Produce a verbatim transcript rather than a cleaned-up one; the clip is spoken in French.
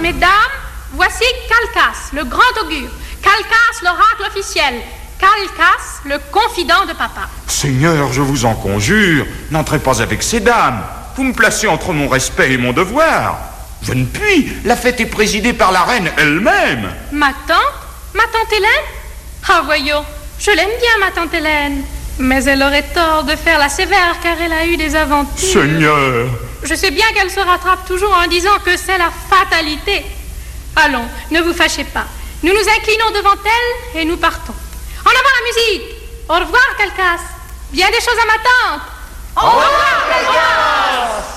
Mesdames, voici Calcas, le grand augure. Calcas, l'oracle officiel. Calcas, le confident de papa. Seigneur, je vous en conjure, n'entrez pas avec ces dames. Vous me placez entre mon respect et mon devoir. Je ne puis. La fête est présidée par la reine elle-même. Ma tante? Ma tante Hélène? Ah, voyons, je l'aime bien, ma tante Hélène. Mais elle aurait tort de faire la sévère, car elle a eu des aventures. Seigneur! Je sais bien qu'elle se rattrape toujours en disant que c'est la fatalité. Allons, ne vous fâchez pas. Nous nous inclinons devant elle et nous partons. En avant la musique! Au revoir, Calcas. Bien des choses à ma tante. Au revoir, Calcas.